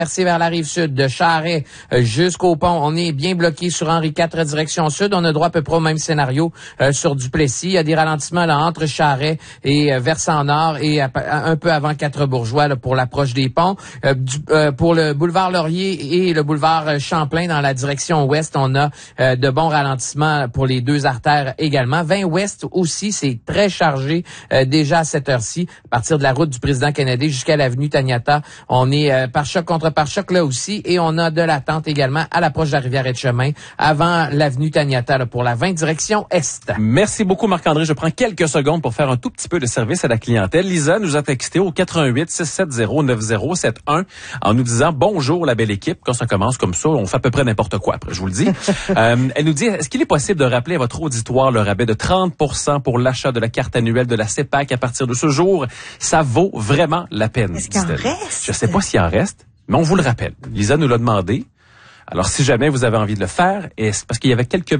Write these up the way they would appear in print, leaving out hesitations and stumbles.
Merci vers la rive sud de Charest jusqu'au pont. On est bien bloqué sur Henri IV direction sud. On a droit à peu près au même scénario sur Duplessis. Il y a des ralentissements là entre Charest et versant nord et un peu avant Quatre-Bourgeois là, pour l'approche des ponts. Pour le boulevard Laurier et le boulevard Champlain dans la direction ouest, on a de bons ralentissements pour les deux artères également. 20 ouest aussi, c'est très chargé déjà à cette heure-ci. À partir de la route du président Kennedy jusqu'à l'avenue Taniata, on est par choc contre par choc là aussi, et on a de l'attente également à l'approche de la Rivière-et-Chemin avant l'avenue Taniata là, pour la 20 direction est. Merci beaucoup Marc-André. Je prends quelques secondes pour faire un tout petit peu de service à la clientèle. Lisa nous a texté au 88 670 9071 en nous disant bonjour la belle équipe. Quand ça commence comme ça, on fait à peu près n'importe quoi après, je vous le dis. Elle nous dit, est-ce qu'il est possible de rappeler à votre auditoire le rabais de 30% pour l'achat de la carte annuelle de la CEPAC à partir de ce jour? Ça vaut vraiment la peine. Est-ce qu'il en reste? Je sais pas s'il en reste. Mais on vous le rappelle. Lisa nous l'a demandé. Alors, si jamais vous avez envie de le faire, et c'est parce qu'il y avait quelques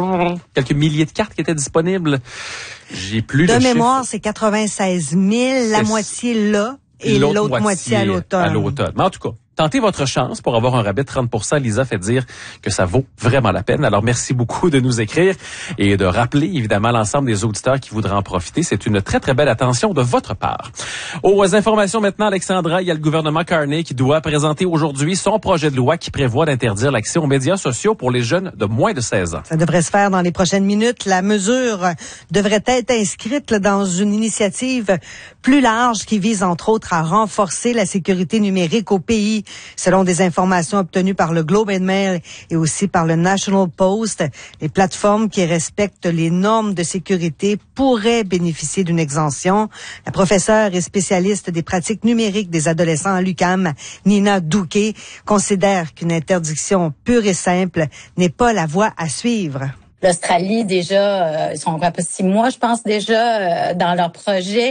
milliers de cartes qui étaient disponibles. J'ai plus de mémoire, c'est 96 000, la moitié là, et l'autre moitié à l'automne. À l'automne. Mais en tout cas, tentez votre chance pour avoir un rabais de 30%. Lisa fait dire que ça vaut vraiment la peine. Alors, merci beaucoup de nous écrire et de rappeler, évidemment, l'ensemble des auditeurs qui voudraient en profiter. C'est une très, très belle attention de votre part. Aux informations maintenant, Alexandra, il y a le gouvernement Carney qui doit présenter aujourd'hui son projet de loi qui prévoit d'interdire l'accès aux médias sociaux pour les jeunes de moins de 16 ans. Ça devrait se faire dans les prochaines minutes. La mesure devrait être inscrite dans une initiative plus large qui vise, entre autres, à renforcer la sécurité numérique au pays. Selon des informations obtenues par le Globe and Mail et aussi par le National Post, les plateformes qui respectent les normes de sécurité pourraient bénéficier d'une exemption. La professeure et spécialiste des pratiques numériques des adolescents à l'UQAM, Nina Douquet, considère qu'une interdiction pure et simple n'est pas la voie à suivre. L'Australie, déjà, ils sont à peu 6 mois, je pense, déjà dans leur projet.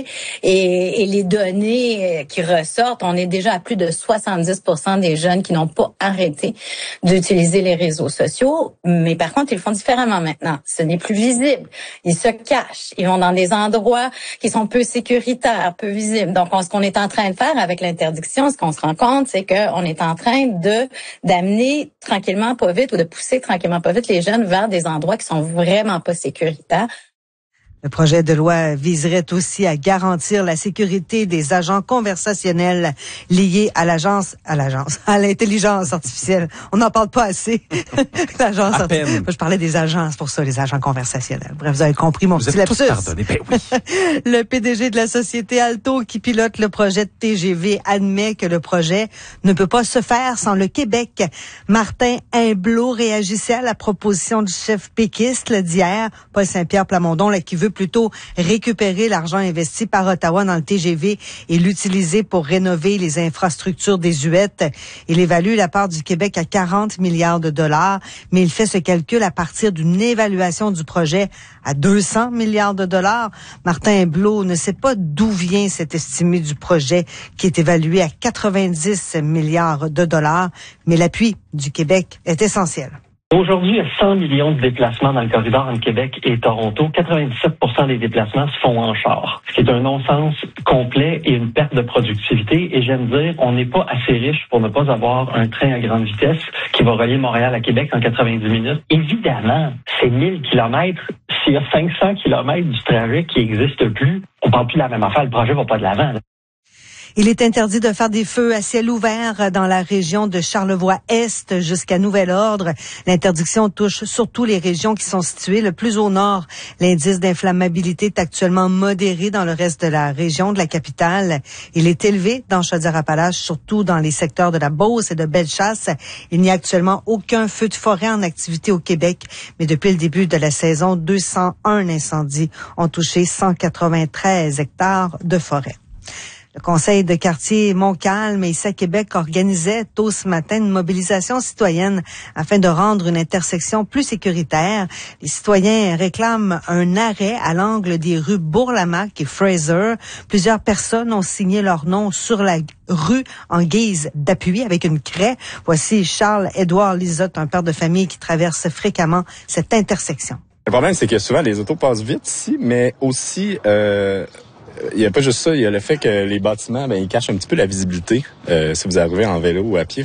Et les données qui ressortent, on est déjà à plus de 70% des jeunes qui n'ont pas arrêté d'utiliser les réseaux sociaux. Mais par contre, ils le font différemment maintenant. Ce n'est plus visible. Ils se cachent. Ils vont dans des endroits qui sont peu sécuritaires, peu visibles. Donc, ce qu'on est en train de faire avec l'interdiction, ce qu'on se rend compte, c'est qu'on est en train d'amener tranquillement pas vite ou de pousser tranquillement pas vite les jeunes vers des endroits qui sont vraiment pas sécuritaires. Le projet de loi viserait aussi à garantir la sécurité des agents conversationnels liés à à l'intelligence artificielle. On n'en parle pas assez. L'agence artificielle. Je parlais des agents, c'est pour ça, les agents conversationnels. Bref, vous avez compris mon petit lapsus. Ben oui. Le PDG de la société Alto qui pilote le projet de TGV admet que le projet ne peut pas se faire sans le Québec. Martin Humblot réagissait à la proposition du chef péquiste d'hier, Paul Saint-Pierre Plamondon, là, qui veut plutôt récupérer l'argent investi par Ottawa dans le TGV et l'utiliser pour rénover les infrastructures désuètes. Il évalue la part du Québec à 40 milliards de dollars, mais il fait ce calcul à partir d'une évaluation du projet à 200 milliards de dollars. Martin Humblot ne sait pas d'où vient cet estimé du projet qui est évalué à 90 milliards de dollars, mais l'appui du Québec est essentiel. Aujourd'hui, il y a 100 millions de déplacements dans le corridor entre Québec et Toronto. 97% des déplacements se font en char, ce qui est un non-sens complet et une perte de productivité. Et j'aime dire, on n'est pas assez riche pour ne pas avoir un train à grande vitesse qui va relier Montréal à Québec en 90 minutes. Évidemment, c'est 1000 kilomètres. S'il y a 500 kilomètres du trajet qui n'existe plus, on parle plus de la même affaire. Le projet va pas de l'avant, là. Il est interdit de faire des feux à ciel ouvert dans la région de Charlevoix-Est jusqu'à nouvel ordre. L'interdiction touche surtout les régions qui sont situées le plus au nord. L'indice d'inflammabilité est actuellement modéré dans le reste de la région de la capitale. Il est élevé dans Chaudière-Appalaches, surtout dans les secteurs de la Beauce et de Bellechasse. Il n'y a actuellement aucun feu de forêt en activité au Québec, mais depuis le début de la saison, 201 incendies ont touché 193 hectares de forêt. Le conseil de quartier Montcalm ici à Québec organisait tôt ce matin une mobilisation citoyenne afin de rendre une intersection plus sécuritaire. Les citoyens réclament un arrêt à l'angle des rues Bourlamaque et Fraser. Plusieurs personnes ont signé leur nom sur la rue en guise d'appui avec une craie. Voici Charles-Édouard Lisotte, un père de famille qui traverse fréquemment cette intersection. Le problème, c'est que souvent les autos passent vite ici, mais aussi il y a pas juste ça, il y a le fait que les bâtiments, ils cachent un petit peu la visibilité si vous arrivez en vélo ou à pied.